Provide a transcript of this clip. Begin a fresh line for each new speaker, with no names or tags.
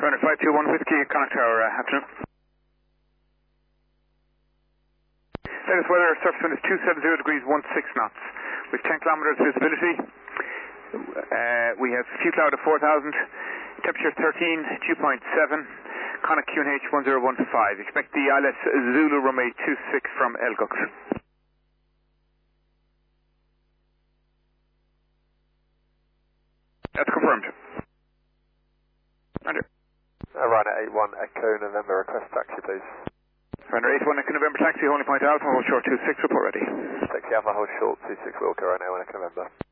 Runner 521 Whiskey, Connacht Tower, afternoon. Latest weather, surface wind is 270 degrees 16 knots. With 10 kilometres visibility. We have few cloud of 4,000. Temperature 13, dew point 7. Connacht QNH 10115. Expect the ILS Zulu runway 26 from Elgux. That's confirmed. Roger.
Ryanair 81 Echo November, request taxi please.
Ryanair 81 Echo November taxi, holding point Alpha, hold short 26, report ready.
Taxi Alpha, hold short 26 Wilco, Ryanair 1 Echo November.